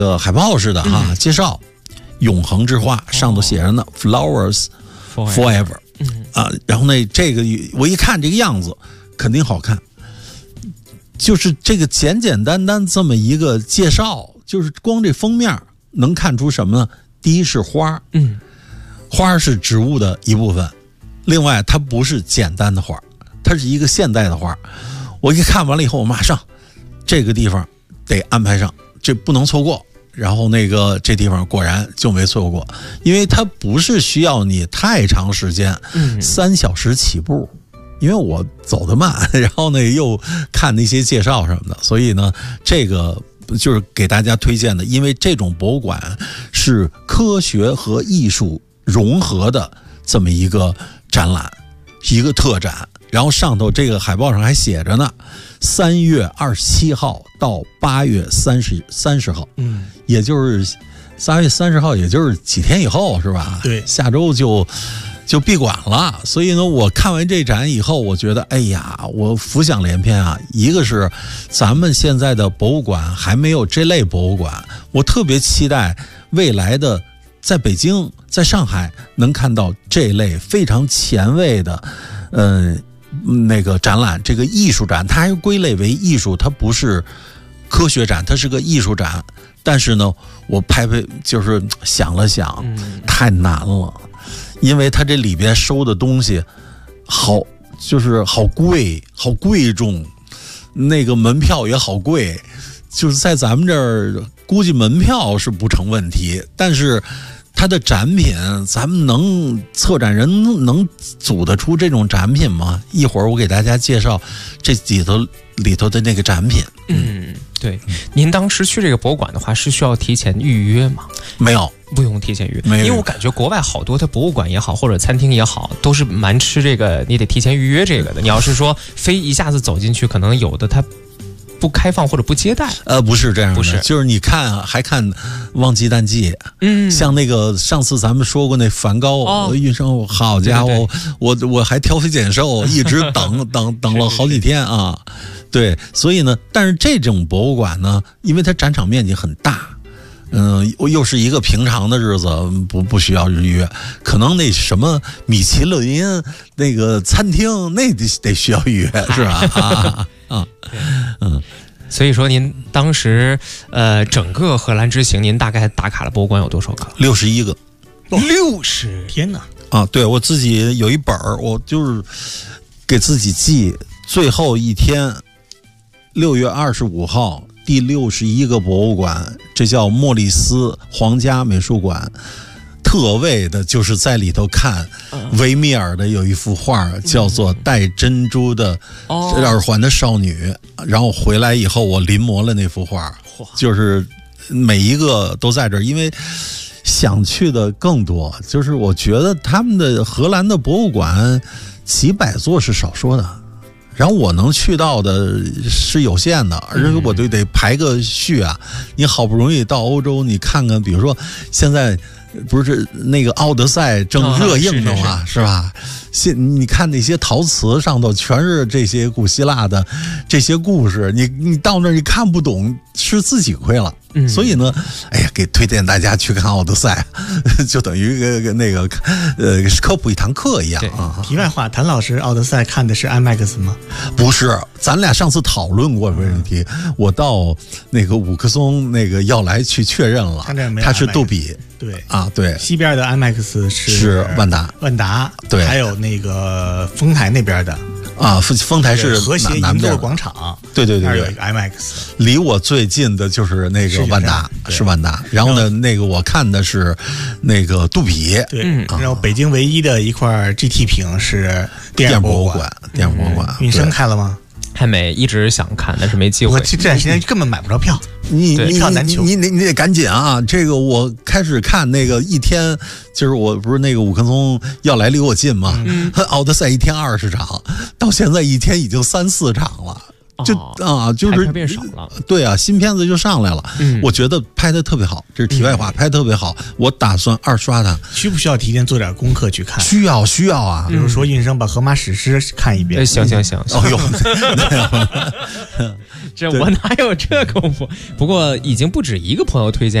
海报似的哈，介绍永恒之花，上头写着呢 Flowers Forever 啊，然后呢这个我一看这个样子肯定好看，就是这个简简单单这么一个介绍，就是光这封面能看出什么呢？第一是花，花是植物的一部分，另外它不是简单的花，它是一个现代的花。我一看完了以后，我马上这个地方得安排上，这不能错过。然后这地方果然就没错过，因为它不是需要你太长时间，3小时起步。因为我走得慢，然后呢又看那些介绍什么的，所以呢这个就是给大家推荐的，因为这种博物馆是科学和艺术融合的这么一个展览，一个特展。然后上头这个海报上还写着呢，3月27号到8月30号，也就是3月30号，也就是几天以后是吧？ 对， 下周就闭馆了。所以呢我看完这展以后，我觉得哎呀，我浮想联翩啊。一个是咱们现在的博物馆还没有这类博物馆，我特别期待未来的在北京在上海能看到这类非常前卫的展览。这个艺术展它还归类为艺术，它不是科学展，它是个艺术展。但是呢我就是想了想，太难了，因为它这里边收的东西就是好贵重，那个门票也好贵，就是在咱们这儿估计门票是不成问题，但是它的展品咱们策展人能组得出这种展品吗？一会儿我给大家介绍这里头的那个展品。 对，您当时去这个博物馆的话是需要提前预约吗？ 没有， 不用提前预约， 因为我感觉国外好多它博物馆也好或者餐厅也好都是蛮吃这个你得提前预约这个的。你要是说非一下子走进去，可能有的它不开放或者不接待。 不是这样的， 不是， 就是你看还看忘记淡季，像那个上次咱们说过那梵高，运生，好家伙，我还挑肥拣瘦，一直等了好几天啊。对，所以呢，但是这种博物馆呢，因为它展场面积很大，又是一个平常的日子，不需要预约，可能那什么米其林那个餐厅那得需要预约，是吧？ 所以说您当时整个荷兰之行，您大概打卡了博物馆有多少个 ？61个。 60， 天哪！ 啊，对，我自己有一本我就是给自己记最后一天，6月25号第61个博物馆，这叫莫里斯皇家美术馆。特为的就是在里头看维米尔的有一幅画，叫做戴珍珠的耳环的少女，然后回来以后我临摹了那幅画，就是每一个都在这儿，因为想去的更多，就是我觉得他们的荷兰的博物馆几百座是少说的，然后我能去到的是有限的，而且我得排个序啊。你好不容易到欧洲，你看看，比如说现在不是那个奥德赛正热映的嘛，是吧？你看那些陶瓷上头全是这些古希腊的这些故事，你到那儿你看不懂，是自己亏了。所以呢，哎呀，给推荐大家去看奥德赛，就等于科普一堂课一样啊。 题外话，谭老师奥德赛看的是 IMAX 吗？ 不是，咱俩上次讨论过这个问题，我到那个五棵松那个要来去确认了，它是杜比。 对啊，对， 西边的 IMAX 是万达， 对，还有那个丰台那边的啊，丰台是和谐银座广场， 对， 那儿有一个 IMAX。 离我最近的就是那个万达，是万达。然后呢，那个我看的是那个杜比， 对。然后北京唯一的一块 GT 屏是电影博物馆。运生看了吗？ 还没，一直想看，但是没机会。 我这段时间根本买不着票。 你票难求， 你得赶紧啊！这个我开始看那个一天，就是我不是那个五棵松要来离我近吗？奥德赛一天20场，到现在一天已经3-4场了。 就是变少了。 对啊，新片子就上来了。我觉得拍的特别好，这是题外话，拍得特别好。我打算2刷它。 需不需要提前做点功课去看？ 需要啊。 比如说运生把荷马史诗看一遍。 行。 哦呦， 这我哪有这功夫？不过已经不止一个朋友推荐